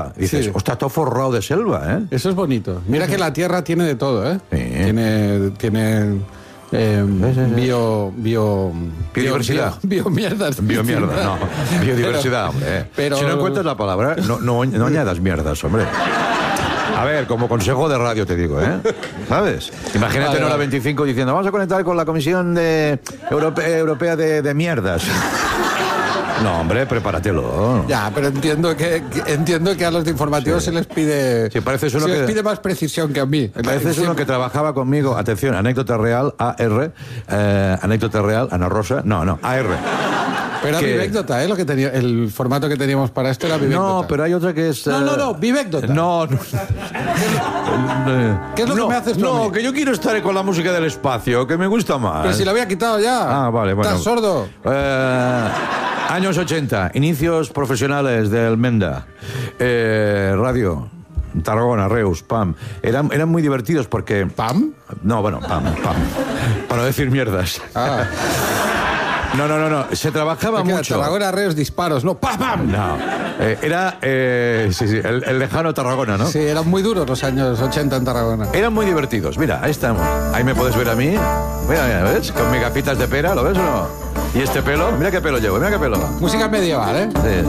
Dices, Sí. ostras, todo forrado de selva, ¿eh? Eso es bonito. Mira que la Tierra tiene de todo, ¿eh? Sí. Tiene Biodiversidad. Biomierdas. Biomierda, no. Biodiversidad, hombre. pero- Si no encuentras la palabra, no añadas mierdas, hombre. A ver, como consejo de radio te digo, ¿eh? ¿Sabes? Imagínate Vale, en hora vale. 25 diciendo, vamos a conectar con la Comisión Europea de Mierdas. No, hombre, prepáratelo. Ya, pero entiendo que a los de informativos se les pide... Sí, pareces uno se les que- pide más precisión que a mí. Pareces uno que trabajaba conmigo, atención, anécdota real, AR, anécdota real, Ana Rosa, no, AR. Pero era que- Vivécdota, ¿eh? Lo que tenía, el formato que teníamos para esto era Vivécdota. No, pero hay otra que es... No, Vivécdota. No. ¿Qué es lo que me haces tú a No, mí? que yo quiero estar con la música del espacio, que me gusta más. Pero si lo había quitado ya. Ah, vale, bueno. ¿Estás sordo? Años 80, inicios profesionales del Menda. Radio, Tarragona, Reus, PAM. Eran muy divertidos porque... ¿Pam? No, bueno, PAM. Para no decir mierdas. Ah. No. Se trabajaba mucho. Tarragona, Reus, disparos, ¿no? ¡Pam, pam! No. Era... sí, el lejano Tarragona, ¿no? Sí, eran muy duros los años 80 en Tarragona. Eran muy divertidos. Mira, ahí estamos. Ahí me puedes ver a mí. Mira, ¿ves? Con mis gafitas de pera, ¿lo ves o no? Y este pelo, mira qué pelo llevo, mira qué pelo. Música medieval, ¿eh? Sí.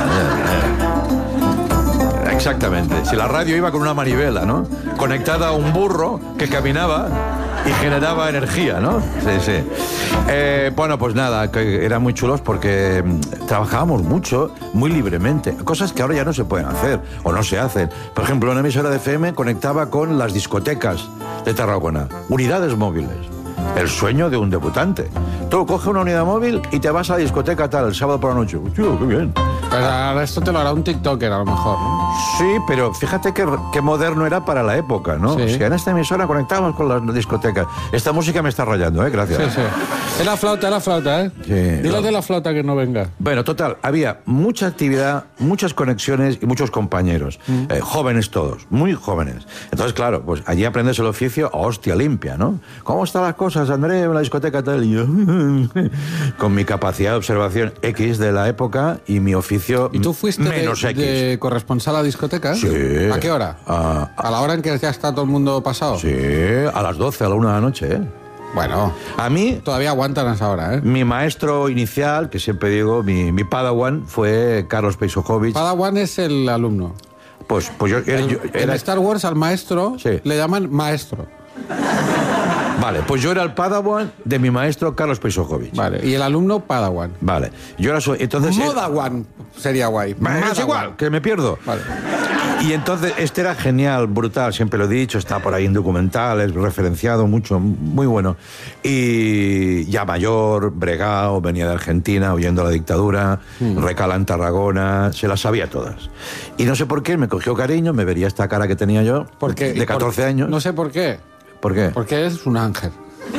Exactamente. Si la radio iba con una manivela, ¿no? Conectada a un burro que caminaba y generaba energía, ¿no? Sí. Bueno, pues nada, que eran muy chulos porque trabajábamos mucho, muy libremente. Cosas que ahora ya no se pueden hacer o no se hacen. Por ejemplo, una emisora de FM conectaba con las discotecas de Tarragona. Unidades móviles. El sueño de un debutante. Tú coges una unidad móvil y te vas a la discoteca tal, el sábado por la noche. Tío, qué bien. Pero ahora esto te lo hará un TikToker a lo mejor, ¿no? Sí, pero fíjate qué moderno era para la época, ¿no? Sí. O sea, en esta emisora conectábamos con las discotecas. Esta música me está rayando, gracias. Sí. Es la flauta, ¿eh? Sí, Dile no. de la flauta que no venga. Bueno, total, había mucha actividad, muchas conexiones y muchos compañeros. Jóvenes todos, muy jóvenes. Entonces, claro, pues allí aprendes el oficio a hostia limpia, ¿no? ¿Cómo están las cosas, André, en la discoteca tal? Y yo, con mi capacidad de observación X de la época y mi oficio ¿Y tú fuiste menos X. de corresponsal a discoteca? Sí. ¿A qué hora? ¿A la hora en que ya está todo el mundo pasado? Sí, a las 12, a la 1 de la noche, ¿eh? Bueno, A mí, todavía aguantan a esa hora, ¿eh? mi maestro inicial, que siempre digo, mi padawan, fue Carlos Peisojovic. Padawan es el alumno. Pues yo En era... Star Wars al maestro Sí. le llaman maestro. Vale, pues yo era el padawan de mi maestro Carlos Peisojovic. Vale. Y el alumno Padawan. Vale. Yo era entonces... Modawan sería guay. Es Madawan. igual, que me pierdo. Vale. Y entonces, este era genial, brutal, siempre lo he dicho, está por ahí en documentales, referenciado mucho, muy bueno. Y ya mayor, bregao, venía de Argentina, huyendo a la dictadura, recala en Tarragona, se las sabía todas. Y no sé por qué, me cogió cariño, me vería esta cara que tenía yo, Porque, de 14 años. No sé por qué. ¿Por qué? Porque es un ángel.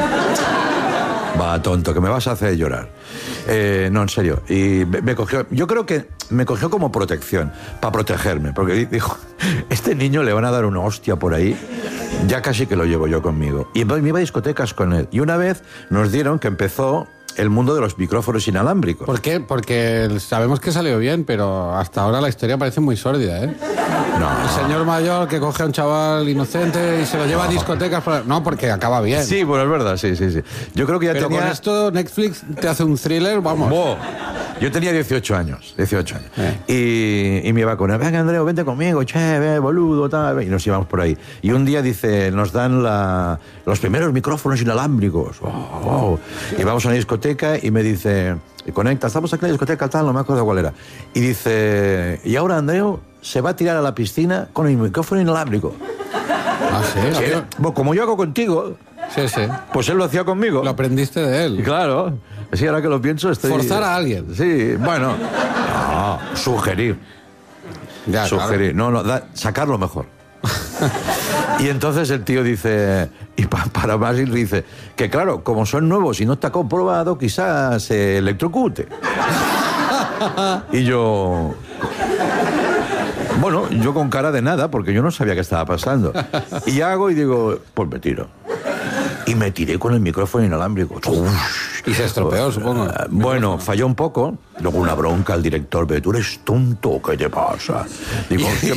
Va, tonto, que me vas a hacer llorar. No, en serio. Y me cogió, yo creo que me cogió como protección, para protegerme, porque dijo, este niño le van a dar una hostia por ahí, ya casi que lo llevo yo conmigo. Y entonces me iba a discotecas con él. Y una vez nos dieron que empezó el mundo de los micrófonos inalámbricos. ¿Por qué? Porque sabemos que salió bien, pero hasta ahora la historia parece muy sórdida, ¿eh? No. El señor mayor que coge a un chaval inocente y se lo lleva a discotecas. No, porque acaba bien. Sí, bueno, es verdad, sí. Yo creo que ya Pero tenía... con esto Netflix te hace un thriller, vamos. Bo. Yo tenía 18 años. Y me iba con él, venga, Andreu, vente conmigo, che, ve, boludo, tal. Y nos íbamos por ahí. Y un día dice, nos dan los primeros micrófonos inalámbricos. Y vamos a una discoteca y me dice, conecta, estamos aquí en la discoteca tal, no me acuerdo cuál era. Y dice, y ahora Andreu se va a tirar a la piscina con el micrófono inalámbrico. Ah, sí. Bueno, como yo hago contigo, Sí. pues él lo hacía conmigo. Lo aprendiste de Y él. claro, sí, ahora que lo pienso estoy... Forzar a alguien. Sí, bueno, no, sugerir. Ya, Sugerir, sacar lo mejor. Y entonces el tío dice, y para más dice, que claro, como son nuevos y no está comprobado, quizás se electrocute. Y yo... Bueno, yo con cara de nada, porque yo no sabía qué estaba pasando. Y hago y digo, pues me tiro. y me tiré con el micrófono inalámbrico. Y se estropeó, supongo. Bueno, falló un poco. Luego una bronca al director, pero tú eres tonto, ¿qué te pasa? Digo,